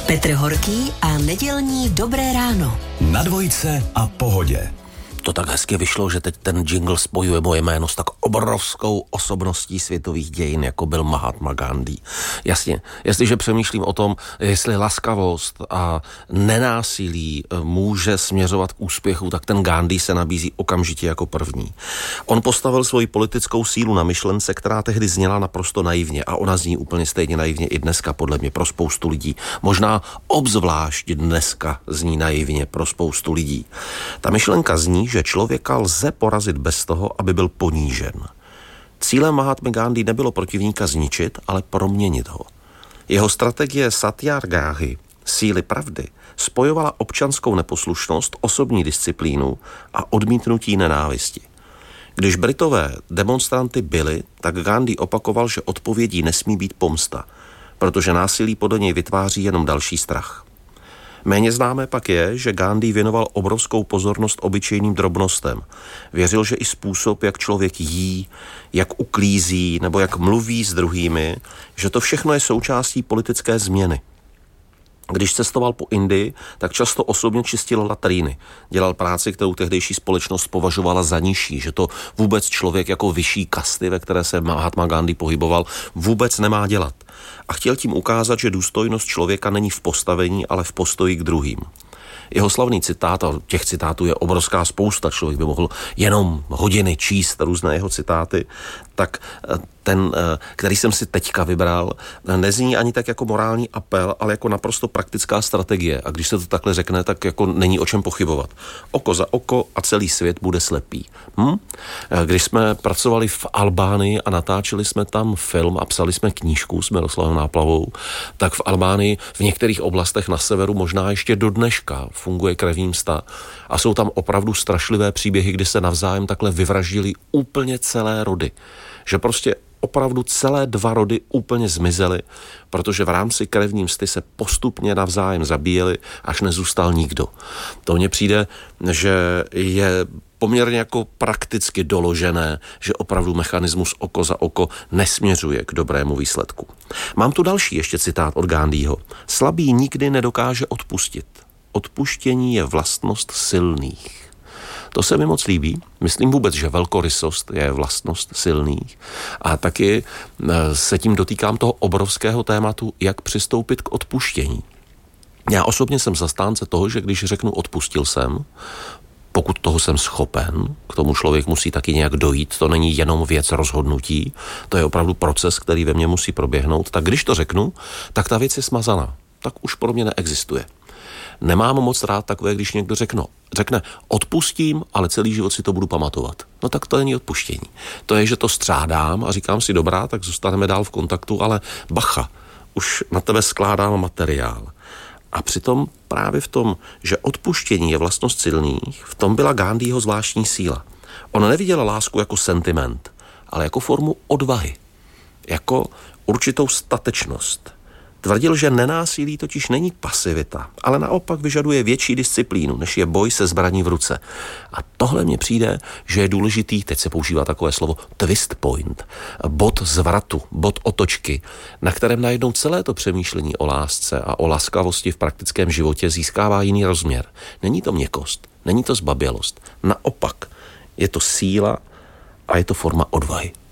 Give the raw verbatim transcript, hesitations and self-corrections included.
Petr Horký a nedělní Dobré ráno. Na dvojce a Pohodě. To tak hezky vyšlo, že teď ten jingle spojuje moje jméno s tak obrovskou osobností světových dějin, jako byl Mahatma Gandhi. Jasně, jestliže přemýšlím o tom, jestli laskavost a nenásilí může směřovat k úspěchu, tak ten Gandhi se nabízí okamžitě jako první. On postavil svoji politickou sílu na myšlence, která tehdy zněla naprosto naivně a ona zní úplně stejně naivně i dneska, podle mě, pro spoustu lidí. Možná obzvlášť dneska zní naivně pro spoustu lidí. Ta myšlenka zní, že člověka lze porazit bez toho, aby byl ponížen. Cílem Mahatmy Gandhi nebylo protivníka zničit, ale proměnit ho. Jeho strategie satyargáhy, síly pravdy, spojovala občanskou neposlušnost, osobní disciplínu a odmítnutí nenávisti. Když Britové demonstranty byli, tak Gandhi opakoval, že odpovědí nesmí být pomsta, protože násilí podle něj vytváří jenom další strach. Méně známé pak je, že Gandhi věnoval obrovskou pozornost obyčejným drobnostem. Věřil, že i způsob, jak člověk jí, jak uklízí nebo jak mluví s druhými, že to všechno je součástí politické změny. Když cestoval po Indii, tak často osobně čistil latríny. Dělal práci, kterou tehdejší společnost považovala za nižší, že to vůbec člověk jako vyšší kasty, ve které se Mahatma Gandhi pohyboval, vůbec nemá dělat. A chtěl tím ukázat, že důstojnost člověka není v postavení, ale v postoji k druhým. Jeho slavný citát, a těch citátů je obrovská spousta, člověk by mohl jenom hodiny číst různé jeho citáty, tak ten, který jsem si teďka vybral, nezní ani tak jako morální apel, ale jako naprosto praktická strategie. A když se to takhle řekne, tak jako není o čem pochybovat. Oko za oko a celý svět bude slepý. Hm? Když jsme pracovali v Albánii a natáčeli jsme tam film a psali jsme knížku s Miroslavem Náplavou, tak v Albánii v některých oblastech na severu možná ještě do dneška funguje krevní msta a jsou tam opravdu strašlivé příběhy, kdy se navzájem takhle vyvraždili úplně celé rody. Že prostě opravdu celé dva rody úplně zmizely, protože v rámci krevní msty se postupně navzájem zabíjeli, až nezůstal nikdo. To mně přijde, že je poměrně jako prakticky doložené, že opravdu mechanismus oko za oko nesměřuje k dobrému výsledku. Mám tu další ještě citát od Gandhiho. Slabý nikdy nedokáže odpustit. Odpuštění je vlastnost silných. To se mi moc líbí. Myslím vůbec, že velkorysost je vlastnost silných. A taky se tím dotýkám toho obrovského tématu, jak přistoupit k odpuštění. Já osobně jsem zastánce toho, že když řeknu odpustil jsem, pokud toho jsem schopen, k tomu člověk musí taky nějak dojít, to není jenom věc rozhodnutí, to je opravdu proces, který ve mně musí proběhnout, tak když to řeknu, tak ta věc je smazaná. Tak už pro mě neexistuje. Nemám moc rád takové, když někdo řekne, řekne odpustím, ale celý život si to budu pamatovat. No tak to není odpuštění. To je, že to střádám a říkám si dobrá, tak zůstaneme dál v kontaktu, ale bacha, už na tebe skládám materiál. A přitom právě v tom, že odpuštění je vlastnost silných, v tom byla Gandhiho zvláštní síla. On neviděl lásku jako sentiment, ale jako formu odvahy, jako určitou statečnost. Tvrdil, že nenásilí totiž není pasivita, ale naopak vyžaduje větší disciplínu, než je boj se zbraní v ruce. A tohle mně přijde, že je důležitý, teď se používá takové slovo twist point, bod zvratu, bod otočky, na kterém najednou celé to přemýšlení o lásce a o laskavosti v praktickém životě získává jiný rozměr. Není to měkkost, není to zbabělost. Naopak, je to síla a je to forma odvahy.